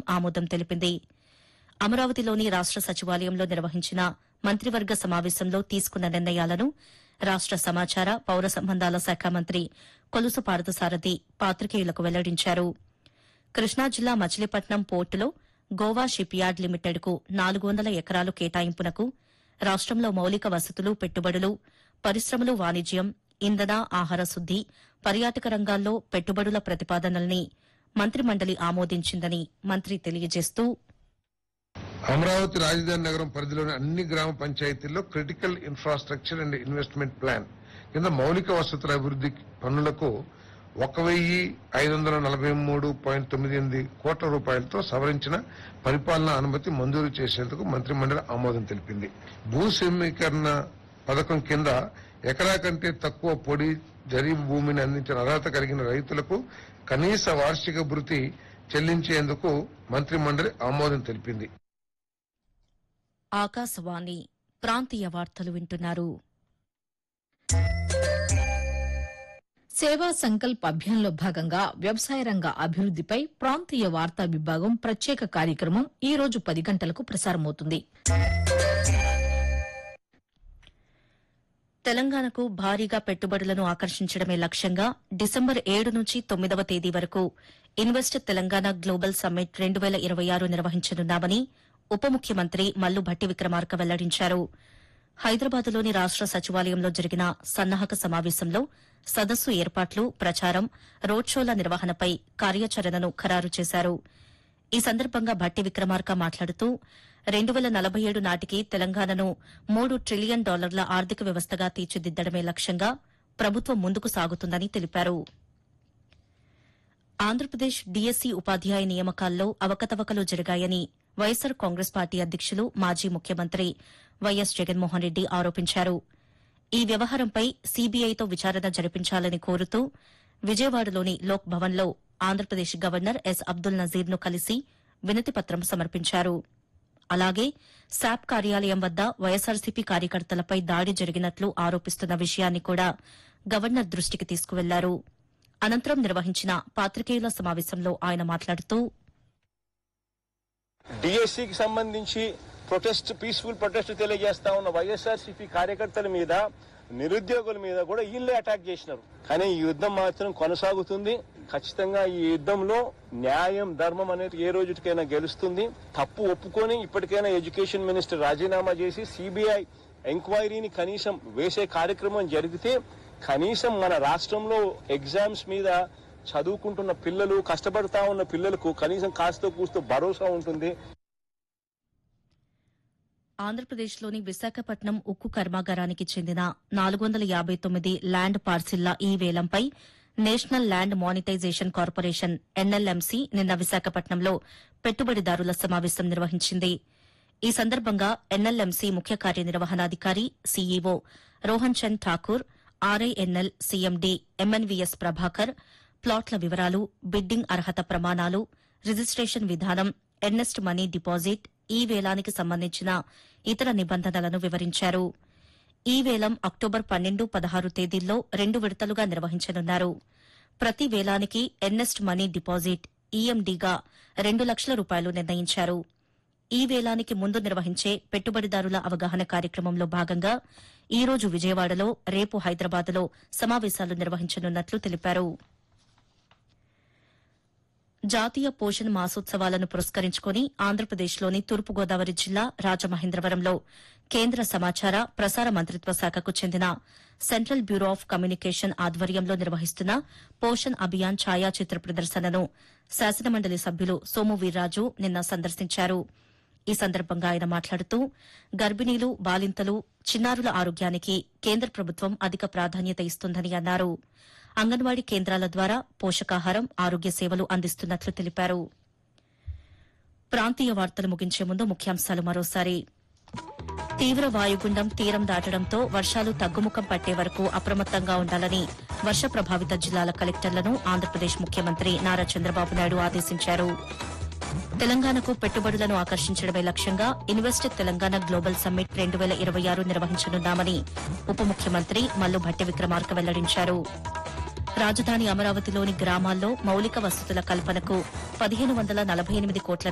ఆమోదం తెలిపింది. అమరావతిలోని రాష్ట సచివాలయంలో నిర్వహించిన మంత్రివర్గ సమావేశంలో తీసుకున్న నిర్ణయాలను రాష్ట సమాచార పౌర సంబంధాల శాఖ మంత్రి కొలుసు పార్థసారథి పాతికేయులకు వెల్లడించారు. కృష్ణా జిల్లా మచిలీపట్నం పోర్టులో గోవా షిప్ యార్డ్ లిమిటెడ్కు 400 ఎకరాలు కేటాయింపునకు రాష్టంలో మౌలిక వసతులు, పెట్టుబడులు, పరిశ్రమలు, వాణిజ్యం, ఇంధన, ఆహార శుద్ది, పర్యాటక రంగాల్లో పెట్టుబడుల ప్రతిపాదనల్ని మంత్రిమండలి ఆమోదించిందని మంత్రి తెలియజేస్తూ, అమరావతి రాజధాని నగరం పరిధిలోని అన్ని గ్రామ పంచాయతీల్లో critical infrastructure and investment plan కింద మౌలిక వసతుల అభివృద్ది పనులకు 1,543.98 కోట్ల రూపాయలతో సవరించిన పరిపాలనా అనుమతి మంజూరు చేసేందుకు మంత్రిమండలి ఆమోదం తెలిపింది. భూ సమీకరణ పథకం కింద ఎకరా కంటే తక్కువ పొడి జరీబు భూమిని అందించిన అర్హత కలిగిన రైతులకు కనీస వార్షిక భృతి చెల్లించేందుకు మంత్రిమండలి ఆమోదం తెలిపింది. ఆకాశవాణి ప్రాంతీయ వార్తలు వింటున్నారు. సేవా సంకల్ప్ అభియాన్లో భాగంగా వ్యవసాయ రంగ అభివృద్దిపై ప్రాంతీయ వార్తా విభాగం ప్రత్యేక కార్యక్రమం ఈ రోజు 10 గంటలకు ప్రసారమవుతుంది. తెలంగాణకు భారీగా పెట్టుబడులను ఆకర్షించడమే లక్ష్యంగా డిసెంబర్ 7 నుంచి 9వ తేదీ వరకు ఇన్వెస్ట్ తెలంగాణ గ్లోబల్ సమ్మిట్ 2026 నిర్వహించనున్నామని ఉప ముఖ్యమంత్రి మల్లు భట్టి విక్రమార్క వెల్లడించారు. హైదరాబాద్లోని రాష్ట సచివాలయంలో జరిగిన సన్నాహక సమావేశంలో సదస్సు ఏర్పాట్లు, ప్రచారం, రోడ్ షోల నిర్వహణపై కార్యాచరణను ఖరారు చేశారు. ఈ సందర్భంగా భట్టి విక్రమార్క మాట్లాడుతూ 2047 నాటికి తెలంగాణను $3 ట్రిలియన్ ఆర్థిక వ్యవస్థగా తీర్చిదిద్దడమే లక్ష్యంగా ప్రభుత్వం ముందుకు సాగుతుందని తెలిపారు. ఆంధ్రప్రదేశ్ డీఎస్సీ ఉపాధ్యాయ నియామకాల్లో అవకతవకలు జరిగాయని వైఎస్సార్ కాంగ్రెస్ పార్టీ అధ్యకులు మాజీ ముఖ్యమంత్రి వైఎస్ జగన్మోహన్ రెడ్డి ఆరోపించారు. ఈ వ్యవహారంపై సీబీఐతో విచారణ జరిపించాలని కోరుతూ విజయవాడలోని లోక్ భవన్లో ఆంధ్రప్రదేశ్ గవర్నర్ ఎస్ అబ్దుల్ నజీర్ను కలిసి వినతిపత్రం సమర్పించారు. అలాగే శాప్ కార్యాలయం వద్ద వైఎస్సార్సీపీ కార్యకర్తలపై దాడి జరిగినట్లు ఆరోపిస్తున్న విషయాన్ని కూడా గవర్నర్ దృష్టికి తీసుకువెళ్లారు. అనంతరం నిర్వహించిన పాతికేయుల సమావేశంలో ఆయన మాట్లాడుతూ, డిఎస్సికి సంబంధించి పీస్ఫుల్ ప్రొటెస్ట్ తెలియజేస్తా ఉన్న వైఎస్ఆర్సీపీ కార్యకర్తల మీద, నిరుద్యోగుల మీద కూడా వీళ్ళే అటాక్ చేసినారు. కానీ ఈ యుద్ధం మాత్రం కొనసాగుతుంది. ఖచ్చితంగా ఈ యుద్ధంలో న్యాయం, ధర్మం అనేది ఏ రోజుకైనా గెలుస్తుంది. తప్పు ఒప్పుకొని ఇప్పటికైనా ఎడ్యుకేషన్ మినిస్టర్ రాజీనామా చేసి సిబిఐ ఎంక్వైరీని కనీసం వేసే కార్యక్రమం జరిగితే కనీసం మన రాష్ట్రంలో ఎగ్జామ్స్ మీద చదువుకుంటున్న పిల్లలు, కష్టపడతా ఉన్న పిల్లలకు కనీసం కాస్తో కూస్తో భరోసా ఉంటుంది. ఆంధ్రప్రదేశ్లోని విశాఖపట్నం ఉక్కు కర్మాగారానికి చెందిన 459 ల్యాండ్ పార్సిళ్ల ఈ వేలంపై national land monetisation corporation NLMC నిన్న విశాఖపట్నంలో పెట్టుబడిదారుల సమావేశం నిర్వహించింది. ఈ సందర్భంగా ఎన్ఎల్ఎంసీ ముఖ్య కార్యనిర్వహణాధికారి CEO Rohan Chand Thakur, RINL CMD MNVS Prabhakar ప్లాట్ల వివరాలు, బిడ్డింగ్ అర్హత ప్రమాణాలు, రిజిస్టేషన్ విధానం, ఎర్నెస్ట్ మనీ డిపాజిట్, ఈ వేలానికి సంబంధించిన ఇతర నిబంధనలను వివరించారు. ఈ వేలం అక్టోబర్ 12, 16 తేదీల్లో 2 విడతలుగా నిర్వహించనున్నారు. ప్రతి వేలానికి ఎర్నెస్ట్ మనీ డిపాజిట్ ఈఎండీగా 2 లక్షల రూపాయలు నిర్ణయించారు. ఈ వేలానికి ముందు నిర్వహించే పెట్టుబడిదారుల అవగాహన కార్యక్రమంలో భాగంగా ఈ రోజు విజయవాడలో, రేపు హైదరాబాద్లో సమావేశాలు నిర్వహించనున్నట్లు తెలిపారు. జాతీయ పోషణ్ మాసోత్సవాలను పురస్కరించుకుని ఆంధ్రప్రదేశ్లోని తూర్పుగోదావరి జిల్లా రాజమహేంద్రవరంలో కేంద్ర సమాచార ప్రసార మంత్రిత్వ శాఖకు చెందిన సెంట్రల్ బ్యూరో ఆఫ్ కమ్యూనికేషన్ ఆధ్వర్యంలో నిర్వహిస్తున్న పోషణ్ అభియాన్ ఛాయాచిత్ర ప్రదర్శనను శాసనమండలి సభ్యులు సోము వీర్రాజు నిన్న సందర్శించారు. ఈ సందర్భంగా ఆయన మాట్లాడుతూ, గర్భిణీలు, బాలింతలు, చిన్నారుల ఆరోగ్యానికి కేంద్ర ప్రభుత్వం అధిక ప్రాధాన్యత ఇస్తుందని అన్నారు. అంగన్వాడీ కేంద్రాల ద్వారా పోషకాహారం, ఆరోగ్య సేవలు అందిస్తున్నట్లు తెలిపారు. ప్రాంతీయ వార్తలు ముగించే ముందు ముఖ్యాంశాలు మరోసారి. తీవ్ర వాయుగుండం తీరం దాటడంతో వర్షాలు తగ్గుముఖం పట్టే వరకు అప్రమత్తంగా ఉండాలని వర్ష ప్రభావిత జిల్లాల కలెక్టర్లను ఆంధ్రప్రదేశ్ ముఖ్యమంత్రి నారా చంద్రబాబు నాయుడు ఆదేశించారు. తెలంగాణకు పెట్టుబడులను ఆకర్షించడమే లక్ష్యంగా ఇన్వెస్ట్ తెలంగాణ గ్లోబల్ సమ్మిట్ 2026 నిర్వహించనున్నామని ఉప ముఖ్యమంత్రి మల్లు భట్టి విక్రమార్క వెల్లడించారు. రాజధాని అమరావతిలోని గ్రామాల్లో మౌలిక వసతుల కల్పనకు 1,548 కోట్ల